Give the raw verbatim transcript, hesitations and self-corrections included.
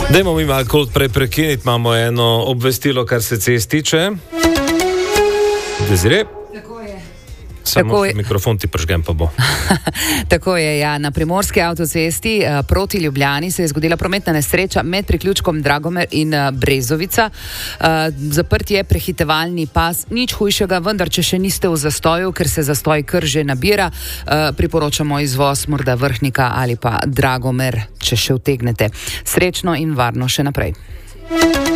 Dajmo mi malo odprej prekiniti, imamo eno obvestilo, kar se cest tiče. Dezire? Tako je. Samo Tako je. Mikrofon ti pržgem pa bo. Tako je, ja. Na primorski avtocesti uh, proti Ljubljani se je zgodila prometna nesreča med priključkom Dragomer in uh, Brezovica. Uh, zaprt je prehitevalni pas, nič hujšega, vendar če še niste v zastoju, ker se zastoj kar že nabira, uh, priporočamo izvoz morda Vrhnika ali pa Dragomer, če še utegnete. Srečno in varno še naprej.